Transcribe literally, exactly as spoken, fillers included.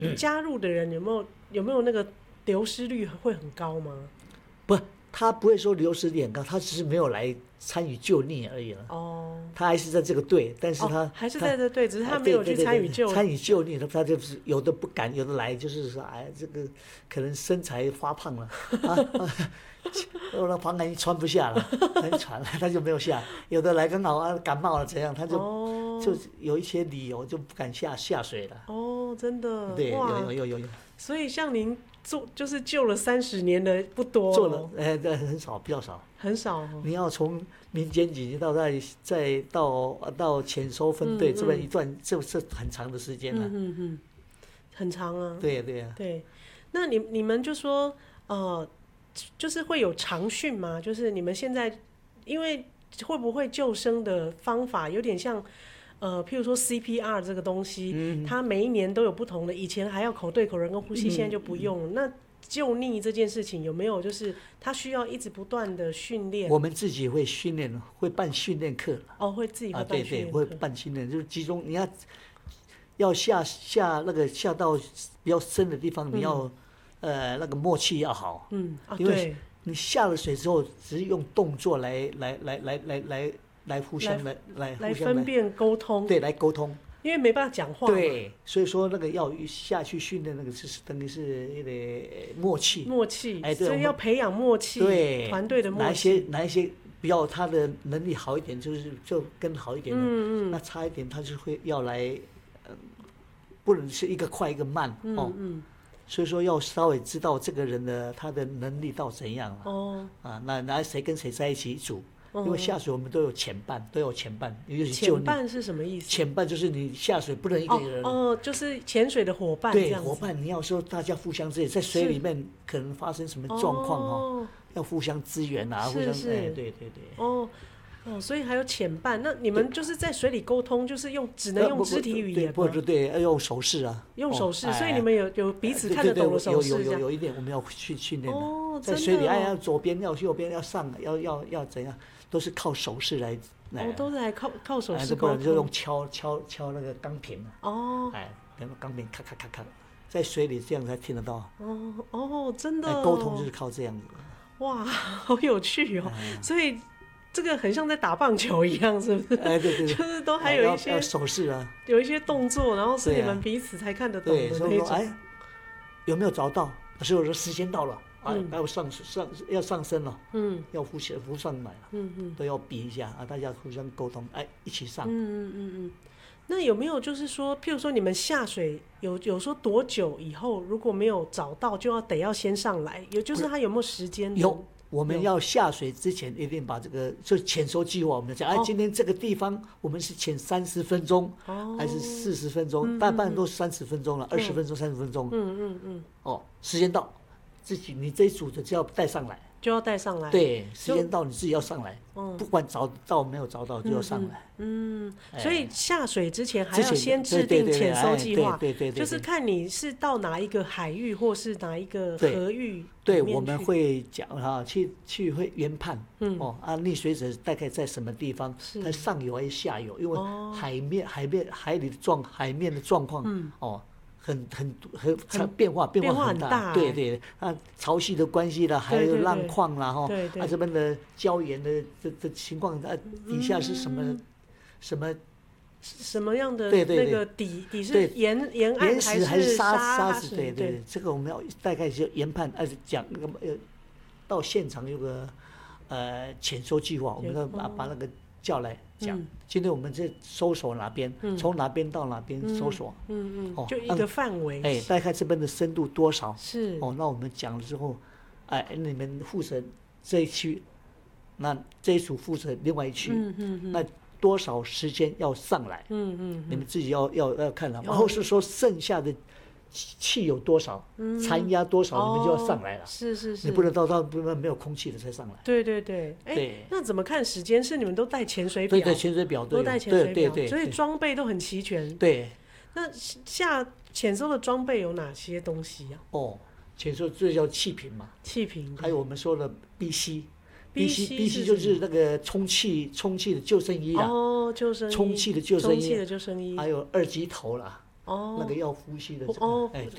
加入的人有没有有没有那个流失率会很高吗？ 不，他不会说流失率很高，他只是没有来参与救溺而已了。 哦， 他还是在这个队，但是他、 哦、还是在这队，只是他没有去参与救参与救溺，他就是有的不敢，有的来就是说，哎，这个可能身材发胖了啊。啊我那防寒衣穿不下了，很喘了，他就没有下。有的来刚好啊感冒了怎样，他就、哦、就有一些理由就不敢下下水了。 哦，真的， 对，有有有有有。 所以像您做就是救了三十年的不多、哦， 做了，哎，很少，比较少， 很少、哦。 你要从民间警局到再再到到遣收分队、嗯嗯、这么一段，这是很长的时间了、啊。 嗯嗯嗯，很长啊。 对对啊。 对，那你你们就说呃。就是会有长训吗？就是你们现在，因为会不会救生的方法有点像，呃，譬如说 C P R 这个东西，嗯、它每一年都有不同的，以前还要口对口人跟呼吸，嗯、现在就不用了。那救溺这件事情有没有就是它需要一直不断的训练？ 我们自己会训练，会办训练课。 哦，会自己会办训练课、 啊、对对，会办训练，就是集中你要要下下那个下到比较深的地方，你要。嗯呃，那个默契要好， 嗯，啊、 因为你下了水之后，只是用动作来来来来来来来互相来来来分辨沟通， 对，来沟通， 因为没办法讲话， 对，所以说那个要下去训练那个是等于是一个默契， 默契， 哎，对， 所以要培养默契， 对， 团队的默契， 哪一些哪一些比较他的能力好一点，就是就更好一点的，嗯嗯，那差一点他就会要来，呃，不能是一个快一个慢， 嗯哦， 嗯。 所以说要稍微知道这个人的他的能力到怎样了、啊。哦。啊，那那谁跟谁在一起组？哦、因为下水我们都有前伴，都有前伴，尤其前伴是什么意思？ 前伴就是你下水不能一个人。 哦，哦就是潜水的伙伴这样子。 对，伙伴你要说大家互相支援，在水里面可能发生什么状况哦，要互相支援啊，互相哎，对对对。 哦。哦，所以还有潜伴，那你们就是在水里沟通，就是用只能用肢体语言吗？ 不不对，要用手势啊， 用手势， 哦、 所以你们有有彼此看得懂的手势， 有有有有一点我们要去训练的。 哦， 在水里，哎呀，左边要右边要上，要要要怎样，都是靠手势来来。 哦，都是来靠靠手势沟通，就用敲敲敲那个钢瓶嘛。 哦。 哎，那个钢瓶咔咔咔咔，在水里这样才听得到。 哦哦，真的、哦。 沟通就是靠这样子。 哇，好有趣哦！哎、所以。这个很像在打棒球一样，是不是？ 哎，对对对， 就是都还有一些手势啊， 有一些动作，然后是你们彼此才看得懂的那种。 对，所以说，哎，有没有找到？所以我说时间到了，哎，嗯、要上上要上升了，嗯，要浮起浮上来了，嗯嗯，都要比一下啊，大家互相沟通，哎，一起上。 嗯嗯嗯嗯。那有没有就是说，譬如说你们下水有有说多久以后，如果没有找到，就要得要先上来？有就是他有没有时间？ 有。我们要下水之前一定把这个就潜收计划，我们讲，哎，今天这个地方我们是潜三十分钟，哦，还是四十分钟？大半都三十分钟了，二十分钟、三十分钟。嗯嗯嗯。哦，时间到，自己你这一组的就要带上来， 就要带上来。 对，时间到你自己要上来，不管找到没有找到就要上来。 嗯，所以下水之前还要先制定潜收计划， 对对对， 就是看你是到哪一个海域或是哪一个河域。 对，我们会讲哈，去去会研判，嗯，哦，啊，溺水者大概在什么地方？它上游还是下游？因为海面、海面、海里的状、海面的状况，嗯，哦，很很很很变化，变化很大，对对，啊，潮汐的关系啦，还有浪况啦，哈，啊，这边的礁岩的这这情况，啊，底下是什么什么？ 什么样的那个底底是沿沿岸还是沙沙子？对对，这个我们要大概就研判，而且讲那个呃，到现场有个呃潜收计划，我们要把把那个叫来讲。今天我们这搜索哪边，从哪边到哪边搜索？ 嗯嗯，就一个范围。 哎，大概这边的深度多少？ 是哦，那我们讲了之后，哎，你们负责这一区，那这一组负责另外一区，嗯嗯嗯，那。多少时间要上来？嗯嗯，你们自己要要要看了。然后是说剩下的气有多少，残压多少，你们就要上来了。 是是是， 你不能到到没有空气了才上来。 对对对，哎，那怎么看时间？是你们都带潜水表？ 对对，潜水表都带潜水表， 对对， 所以装备都很齐全。 对。 那下潜收的装备有哪些东西呀？ 哦，潜收这叫气瓶嘛， 气瓶， 还有我们说的 B C。B C B C 就是那个充气充气的救生衣啦， 哦，救生衣， 充气的救生衣， 充气的救生衣， 还有二级头啦，哦，那个要呼吸的， 哦， 哎，